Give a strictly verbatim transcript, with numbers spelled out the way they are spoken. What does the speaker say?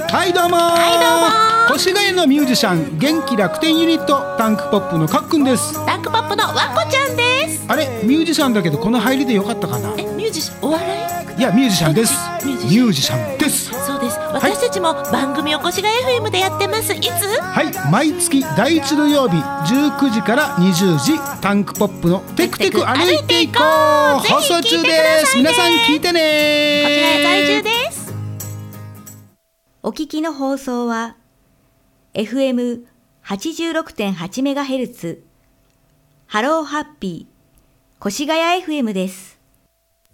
はいどうもー、 はいどうもー。 越谷のミュージシャン元気楽天ユニットタンクポップのかっくんです。 タンクポップのわこちゃんです。 あれミュージシャンだけどこの入りでよかったかな。 え、ミュージシャン、お笑い？ いやミュージシャンです。 ミュージシャンミュージシャンです。 そうです。私たちも番組を越谷 エフエム でやってます。いつ？ はい毎月だいいち土曜日じゅうくじからにじゅうじタンクポップのテクテク歩いていこうぜひ放送中で聞いてくだす。 さいね。 皆さん聞いてね。 こちらへ在住です。 お聞きの放送は エフエムはちじゅうろくてんはちメガヘルツ ハローハッピー越谷 エフエム です。